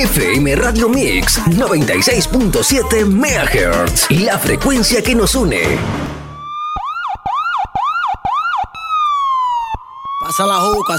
FM Radio Mix 96.7 MHz, la frecuencia que nos une. Pasa la juca,